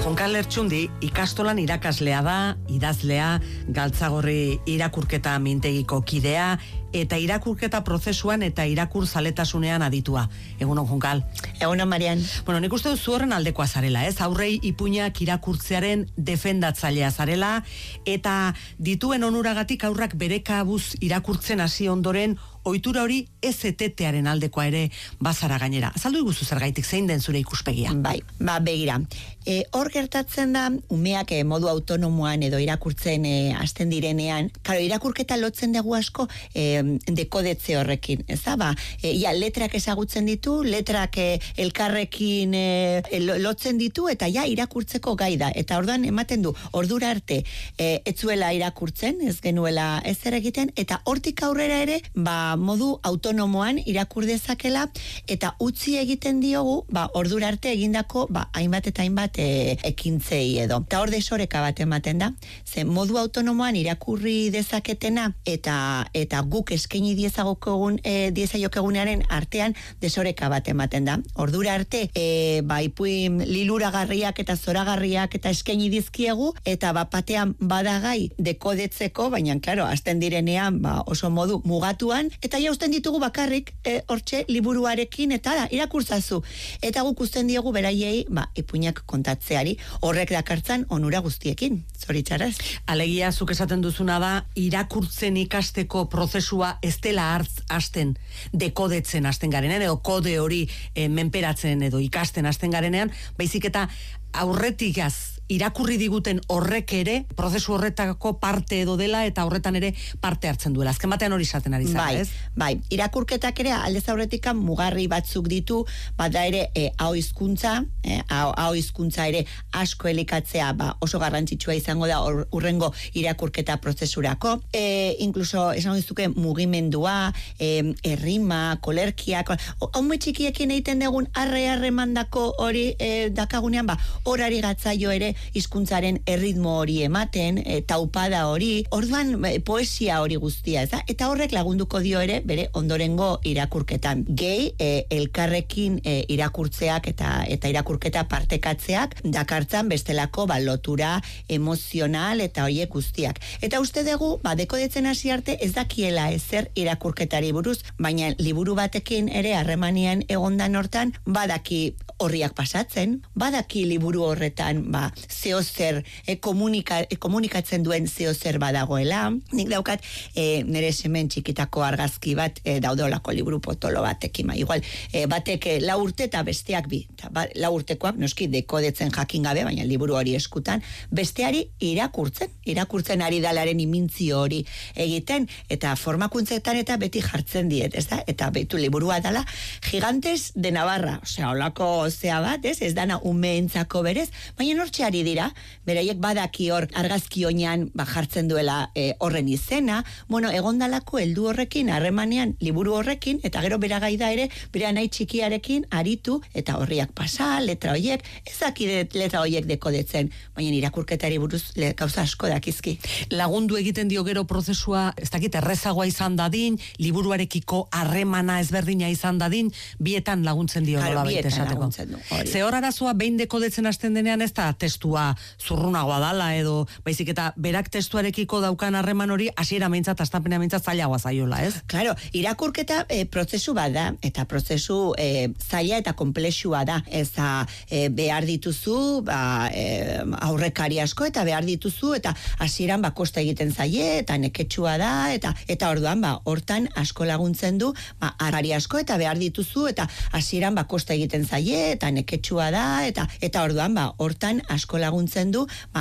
Junkal Lertxundi ikastolan irakaslea da, idazlea, galtzagorri irakurketa mintegiko kidea, eta irakurketa prozesuan eta irakur zaletasunean aditua. Egunon, Junkal. Egunon, Marian. Bueno, nik uste zu horren aldekoa zarela, ez? Aurrei ipuinak irakurtzearen defendatzailea zarela, eta dituen onuragatik aurrak bere kabuz irakurtzen hasi ondoren, ohitura hori ez etetearen aldekoa ere bazara gainera. Azaldu iguzu zergaitik, zein den zure ikuspegia? Bai, begira. Hor gertatzen da, umeak modu autonomoan edo irakurtzen hasten direnean, karo, irakurketa lotzen dugu asko dekodetze horrekin, ez da? Letrak ezagutzen ditu, letrak elkarrekin lotzen ditu, eta irakurtzeko gai da. Eta orduan ematen du, ordura arte, etzuela irakurtzen, ez genuela ezer egiten, eta hortik aurrera ere, modu autonomoan irakur dezakela, eta utzi egiten diogu, ordura arte egindako, hainbat eta hainbat ekintzei edo. Eta hor desoreka bat ematen da, ze modu autonomoan irakurri dezaketena, eta guk eskaini diezaiokegunearen artean desoreka bat ematen da. Ordura arte, ipuin liluragarriak eta zoragarriak eta eskaini dizkiegu, eta batean badagai dekodetzeko, baina, klaro, hasten direnean oso modu mugatuan, eta jausten ditugu bakarrik, hortxe liburuarekin, eta irakurtzazu. Eta guk usten diogu beraiei, ipuinak kontatzeari, horrek dakartzan onura guztiekin, zoritxarrez. Alegia, zuk esaten duzuna da, irakurtzen ikasteko prozesua ez dela hasten dekodetzen hasten garenean, edo kode hori menperatzen edo ikasten hasten garenean, baizik eta aurretikaz irakurri diguten horrek ere, prozesu horretako parte edo dela, eta horretan ere parte hartzen duela. Azken batean hori izaten ari zara, ez? Bai, irakurketak ere aldez aurretikan mugarri batzuk ditu, bada ere hau hizkuntza ere asko elikatzea oso garrantzitsua izango da urrengo irakurketa prozesurako. Inkluso, esan dizuke, mugimendua, errima, kolerkiak, onme txikiekin egiten dugun arre mandako hori dakagunean, horari gatzaio ere hizkuntzaren erritmo hori ematen, taupada hori, orduan poesia hori guztia, ez da? Eta horrek lagunduko dio ere bere ondorengo irakurketan. Gehi, elkarrekin irakurtzeak eta irakurketa partekatzeak dakartzan bestelako lotura emozional eta horiek guztiak. Eta uste dugu, dekodetzen hasi arte ez dakiela ezer irakurketari buruz, baina liburu batekin ere harremanian egondan hortan, badaki horriak pasatzen, badaki liburu horretan zeozer komunikatzen duen zeozer badagoela. Nik daukat nire semen txikitako argazki bat daudolako liburu potolo batekin. Igual, batek 4 urte eta besteak 2. 4 urtekoak noski dekodetzen jakin gabe, baina liburu hori eskutan, besteari irakurtzen ari dalaren imintzio hori egiten, eta formakuntzetan eta beti jartzen diet, ez da? Eta betu liburua dala, Gigantes de Navarra, olako zea bat, ez dana umeentzako berez, baina nortxeari dira, beraiek badaki hor argazki oinan jartzen duela horren izena, egondalako heldu horrekin, harremanean liburu horrekin, eta gero bera gaida ere, bera nahi txikiarekin aritu, eta horriak pasa, letra horiek, ezakidet letra horiek dekodetzen, baina irakurketari buruz gauza asko dakizki. Lagundu egiten dio gero prozesua, ez dakit errezagoa izan dadin, liburuarekiko harremana ezberdina izan dadin, bietan laguntzen dio nola baita esateko. Ze hor arazoa behin dekodetzen hasten denean ez da testua zurrunagoa dala edo baizik eta berak testuarekiko daukan harreman hori hasiera meintzat astapena meintzat zailagoa zaiola, ez? Claro, irakurketa prozesu bada eta prozesu zaila eta komplexua da. Behar dituzu aurrekari asko eta behar dituzu eta hasieran kosta egiten zaie eta neketsua da eta orduan hortan asko laguntzen du harari asko eta behar dituzu eta hasieran kosta egiten zaie eta neketsua da eta orduan hortan asko laguntzen du